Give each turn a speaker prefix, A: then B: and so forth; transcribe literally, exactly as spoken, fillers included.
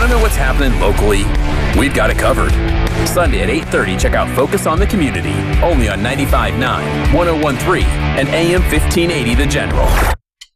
A: Want to know what's happening locally? We've got it covered. Sunday at eight thirty, check out Focus on the Community, only on ninety-five point nine, one oh one point three, and A M fifteen eighty The General.